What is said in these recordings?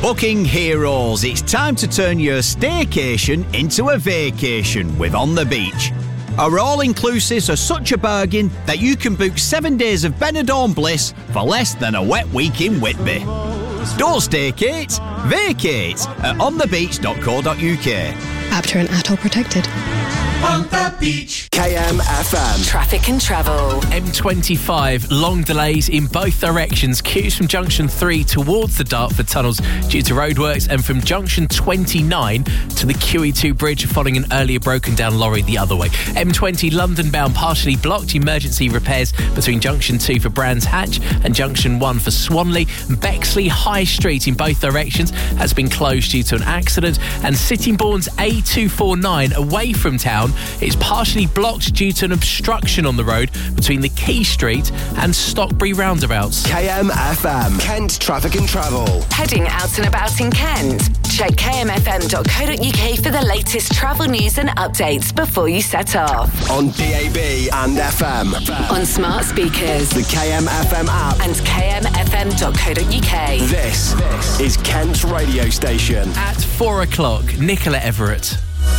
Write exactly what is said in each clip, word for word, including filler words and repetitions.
Booking heroes, it's time to turn your staycation into a vacation with On The Beach. Our all-inclusives are such a bargain that you can book seven days of Benidorm bliss for less than a wet week in Whitby. Don't staycate, vacate at on the beach dot co dot uk. After an atoll protected. On the beach. K M F M. Traffic and travel. M twenty-five, long delays in both directions. Queues from junction three towards the Dartford tunnels due to roadworks, and from junction twenty-nine to the Q E two bridge following an earlier broken down lorry the other way. M twenty London bound partially blocked. Emergency repairs between junction two for Brands Hatch and junction one for Swanley. Bexley High Street in both directions has been closed due to an accident, and Sittingbourne's A two forty-nine away from town is partially blocked due to an obstruction on the road between the Key Street and Stockbury roundabouts. K M F M, Kent Traffic and Travel. Heading out and about in Kent? Check k m f m dot co dot u k for the latest travel news and updates before you set off. On D A B and F M. On smart speakers. The K M F M app. And k m f m dot co dot u k. This, this is Kent's radio station. At four o'clock, Nicola Everett.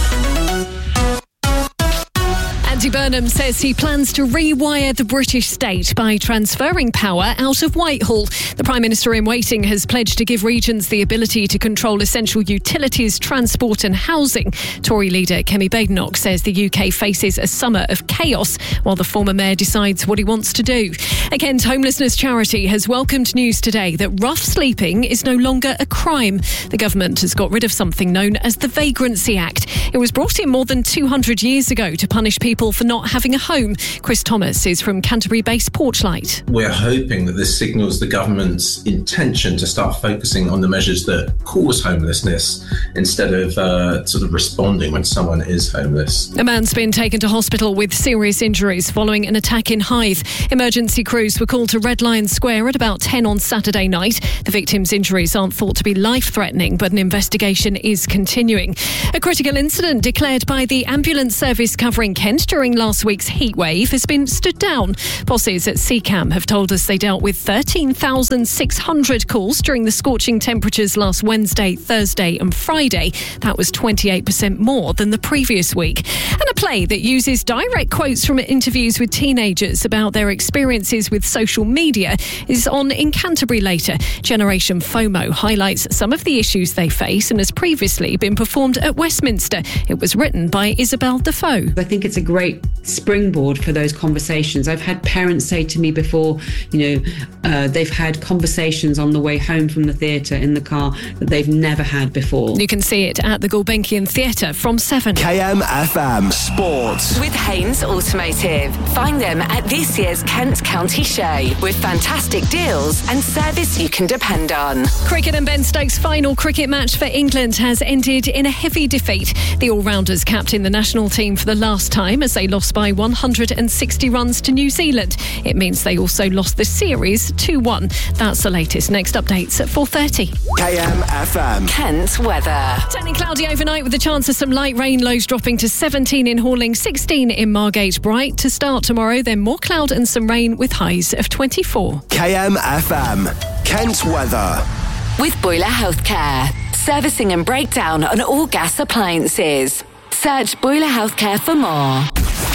Andy Burnham says he plans to rewire the British state by transferring power out of Whitehall. The Prime Minister in waiting has pledged to give regions the ability to control essential utilities, transport and housing. Tory leader Kemi Badenoch says the U K faces a summer of chaos while the former mayor decides what he wants to do. A Kent homelessness charity has welcomed news today that rough sleeping is no longer a crime. The government has got rid of something known as the Vagrancy Act. It was brought in more than two hundred years ago to punish people for not having a home. Chris Thomas is from Canterbury-based Porchlight. We're hoping that this signals the government's intention to start focusing on the measures that cause homelessness instead of uh, sort of responding when someone is homeless. A man's been taken to hospital with serious injuries following an attack in Hythe. Emergency crews were called to Red Lion Square at about ten on Saturday night. The victim's injuries aren't thought to be life-threatening, but an investigation is continuing. A critical incident declared by the ambulance service covering Kent during last week's heatwave has been stood down. Bosses at C CAM have told us they dealt with thirteen thousand six hundred calls during the scorching temperatures last Wednesday, Thursday and Friday. That was twenty-eight percent more than the previous week. And a play that uses direct quotes from interviews with teenagers about their experiences with social media is on in Canterbury later. Generation FOMO highlights some of the issues they face and has previously been performed at Westminster. It was written by Isabel Defoe. I think it's a great springboard for those conversations. I've had parents say to me before, you know, uh, they've had conversations on the way home from the theatre in the car that they've never had before. You can see it at the Gulbenkian Theatre from seven. K M F M Sports. With Haynes Automotive. Find them at this year's Kent County Show with fantastic deals and service you can depend on. Cricket and Ben Stokes' final cricket match for England has ended in a heavy defeat. The all-rounders captained the national team for the last time as they lost by one hundred sixty runs to New Zealand. It means they also lost the series two one. That's the latest. Next updates at four thirty. K M F M. Kent weather. Turning cloudy overnight with a chance of some light rain. Lows dropping to seventeen in Horling, sixteen in Margate. Bright to start tomorrow, then more cloud and some rain with highs of twenty-four. K M F M. Kent weather. With Boiler Healthcare. Servicing and breakdown on all gas appliances. Search Boiler Healthcare for more.